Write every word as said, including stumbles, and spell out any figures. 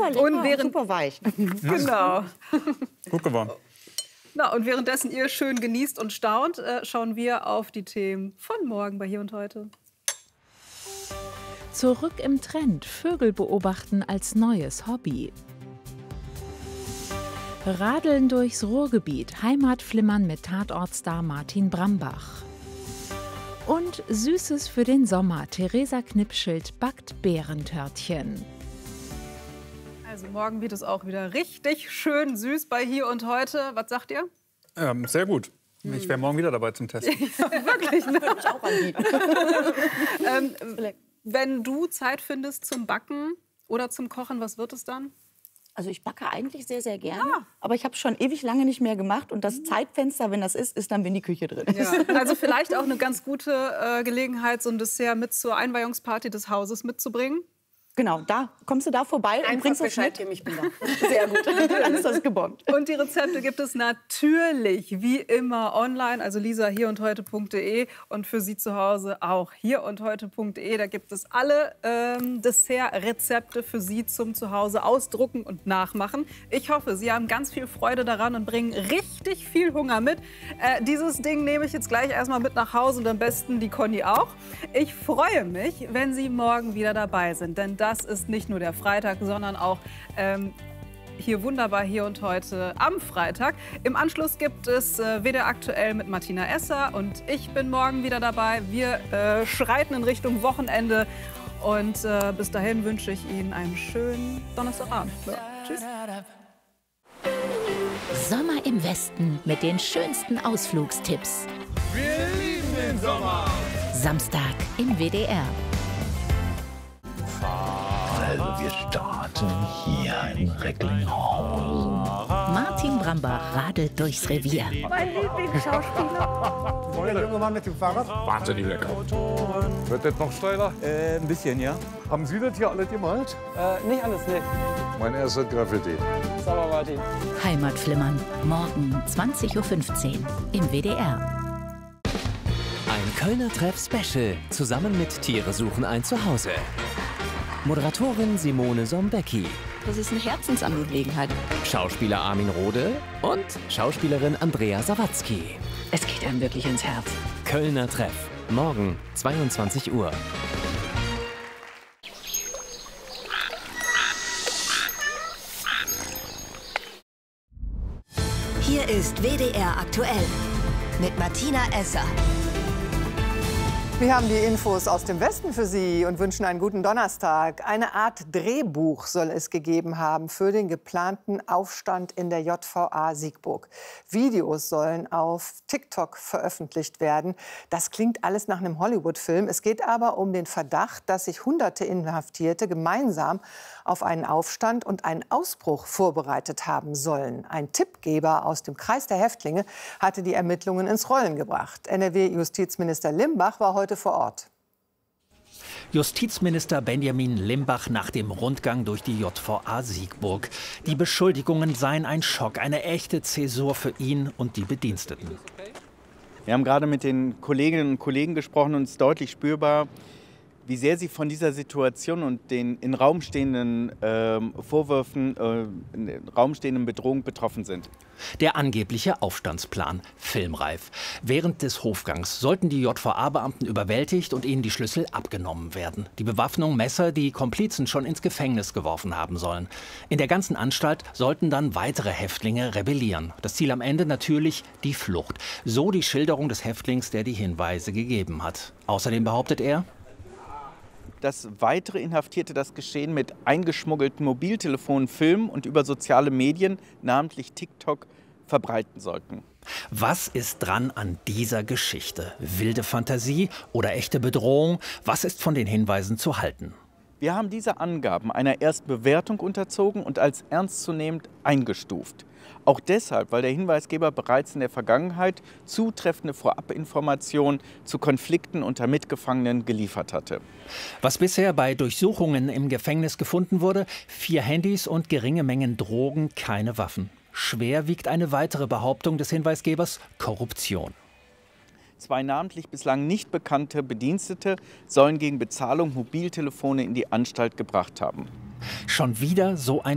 lecker und während, super weich. Genau. Gut geworden. Na, und währenddessen ihr schön genießt und staunt, äh, schauen wir auf die Themen von morgen bei Hier und Heute. Zurück im Trend. Vögel beobachten als neues Hobby. Radeln durchs Ruhrgebiet. Heimatflimmern mit Tatortstar Martin Brambach. Und Süßes für den Sommer. Theresa Knipschild backt Beerentörtchen. Also morgen wird es auch wieder richtig schön süß bei Hier und Heute. Was sagt ihr? Ähm, sehr gut. Ich wäre morgen wieder dabei zum Testen. Ja, wirklich, ne? Ich auch an die. ähm, wenn du Zeit findest zum Backen oder zum Kochen, was wird es dann? Also ich backe eigentlich sehr, sehr gerne. Ah. Aber ich habe es schon ewig lange nicht mehr gemacht. Und das Zeitfenster, wenn das ist, ist dann, wenn die Küche drin ist. Ja, also vielleicht auch eine ganz gute äh, Gelegenheit, so ein Dessert mit zur Einweihungsparty des Hauses mitzubringen. Genau, da kommst du da vorbei und bringst das mit. geben, ich bin da. Sehr gut, dann ist das gebombt. Und die Rezepte gibt es natürlich wie immer online, also lisa hier und heute punkt de und für Sie zu Hause auch hier und heute punkt de. Da gibt es alle ähm, Dessertrezepte für Sie zum Zuhause ausdrucken und nachmachen. Ich hoffe, Sie haben ganz viel Freude daran und bringen richtig viel Hunger mit. Äh, dieses Ding nehme ich jetzt gleich erstmal mit nach Hause und am besten die Conny auch. Ich freue mich, wenn Sie morgen wieder dabei sind, denn das ist nicht nur der Freitag, sondern auch ähm, hier wunderbar Hier und Heute am Freitag. Im Anschluss gibt es äh, W D R aktuell mit Martina Esser und ich bin morgen wieder dabei. Wir äh, schreiten in Richtung Wochenende und äh, bis dahin wünsche ich Ihnen einen schönen Donnerstagabend. Ja, tschüss. Sommer im Westen mit den schönsten Ausflugstipps. Wir lieben den Sommer. Samstag im W D R. Also wir starten hier in Recklinghausen. Martin Brambach radelt durchs Revier. Mein Lieblingsschauspieler. Der junge Mann mit dem Fahrrad. Wahnsinnig lecker. Wird das noch steiler? Äh, ein bisschen, ja. Haben Sie das hier alles gemalt? Äh, nicht alles, ne. Mein erster Graffiti. Sauber, Martin. Heimatflimmern. Morgen zwanzig Uhr fünfzehn im W D R. Ein Kölner Treff-Special zusammen mit Tiere suchen ein Zuhause. Moderatorin Simone Sombecki. Das ist eine Herzensangelegenheit. Schauspieler Armin Rohde und Schauspielerin Andrea Sawatzki. Es geht einem wirklich ins Herz. Kölner Treff. Morgen zweiundzwanzig Uhr. Hier ist W D R aktuell mit Martina Esser. Wir haben die Infos aus dem Westen für Sie und wünschen einen guten Donnerstag. Eine Art Drehbuch soll es gegeben haben für den geplanten Aufstand in der J V A Siegburg. Videos sollen auf TikTok veröffentlicht werden. Das klingt alles nach einem Hollywood-Film. Es geht aber um den Verdacht, dass sich hunderte Inhaftierte gemeinsam auf einen Aufstand und einen Ausbruch vorbereitet haben sollen. Ein Tippgeber aus dem Kreis der Häftlinge hatte die Ermittlungen ins Rollen gebracht. N R W-Justizminister Limbach war heute vor Ort. Justizminister Benjamin Limbach nach dem Rundgang durch die J V A Siegburg. Die Beschuldigungen seien ein Schock, eine echte Zäsur für ihn und die Bediensteten. Wir haben gerade mit den Kolleginnen und Kollegen gesprochen und es ist deutlich spürbar, wie sehr sie von dieser Situation und den in Raum stehenden äh, Vorwürfen, äh, in Raum stehenden Bedrohungen betroffen sind. Der angebliche Aufstandsplan, filmreif. Während des Hofgangs sollten die J V A-Beamten überwältigt und ihnen die Schlüssel abgenommen werden. Die Bewaffnung, Messer, die Komplizen schon ins Gefängnis geworfen haben sollen. In der ganzen Anstalt sollten dann weitere Häftlinge rebellieren. Das Ziel am Ende natürlich die Flucht. So die Schilderung des Häftlings, der die Hinweise gegeben hat. Außerdem behauptet er, dass weitere Inhaftierte das Geschehen mit eingeschmuggelten Mobiltelefonen filmen und über soziale Medien, namentlich TikTok, verbreiten sollten. Was ist dran an dieser Geschichte? Wilde Fantasie oder echte Bedrohung? Was ist von den Hinweisen zu halten? Wir haben diese Angaben einer Erstbewertung unterzogen und als ernstzunehmend eingestuft. Auch deshalb, weil der Hinweisgeber bereits in der Vergangenheit zutreffende Vorabinformationen zu Konflikten unter Mitgefangenen geliefert hatte. Was bisher bei Durchsuchungen im Gefängnis gefunden wurde, vier Handys und geringe Mengen Drogen, keine Waffen. Schwer wiegt eine weitere Behauptung des Hinweisgebers: Korruption. Zwei namentlich bislang nicht bekannte Bedienstete sollen gegen Bezahlung Mobiltelefone in die Anstalt gebracht haben. Schon wieder so ein